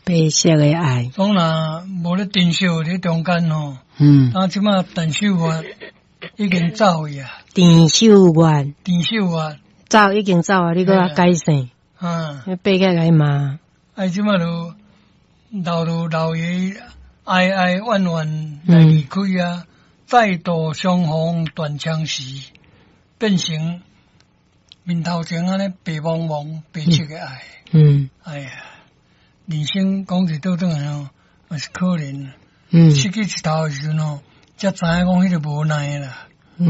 白色的爱。 总若无咧珍惜伫中间吼，啊，即马陈秀华已经走去啊。 陈秀华走已经走啊，你搁改姓？爬起来嘛。 即马就老爷哀哀怨怨来离开啊，再度相逢断肠时，变成面头前安尼白茫茫白色的爱。哎呀，人生讲是倒转来哦，也是可怜。失去一头的时阵哦，才知影讲迄个无奈啦。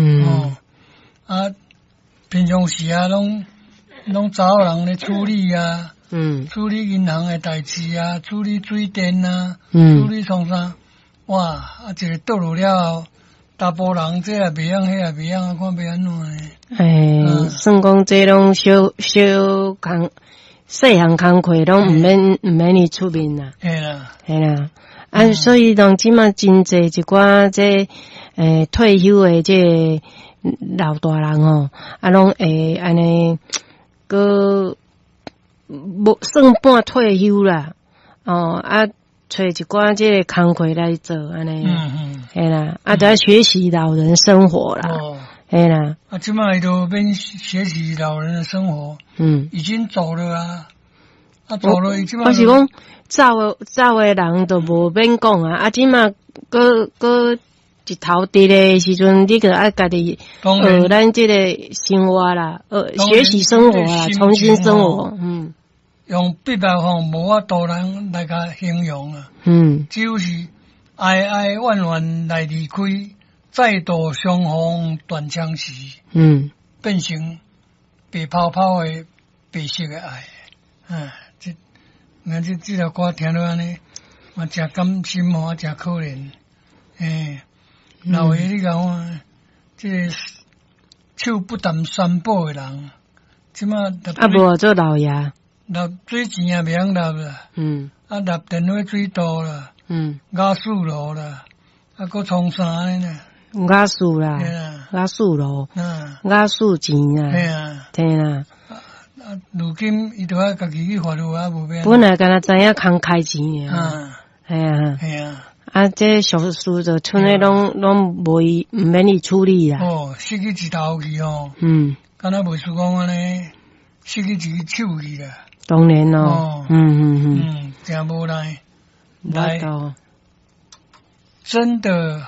平常时啊，拢查某人咧处理啊。处理银行的代志啊，处理水电啊，处理创啥，哇！一个倒落了后，大波人这也袂样，迄也袂样，看要安怎呢？ 算讲这拢小工，细项工课拢毋免伊出面啦。系啦，所以当即马真济一寡退休的这老大人吼，拢会安尼个。无算半退休啦，找一寡这个工课来做安尼，系啦，得学习老人生活啦，系啦。 即摆伊都免学习老人的生活，已经走了啊，走了，即摆我是讲走的人都无免讲啊，即摆个一头直的时阵，你个爱家己咱这个生活啦，学习生活啦，重新生活， 用笔白吼无法度人来甲形容啊，只有是哀哀怨怨来离开，再度相逢断肠时，变成白泡泡的白色的爱，这条歌听到安尼，嘛真甘心吼，真可怜，老爷你讲我，这个手不谈三宝的人，即马无做老爷。 纳水钱也袂晓纳啦，纳电话水道啦，雅树路啦，搁创啥呢？ 雅树啦，雅树路，雅树钱啊，对啦。 如今伊都要家己去法律啊，无变。 本来敢若知影空开钱啊，系啊，这小事就剩诶拢无伊毋免伊处理啦。 失去一头去哦，敢若袂输讲安尼，失去一只手去啦。 当然咯， 真无奈，真的。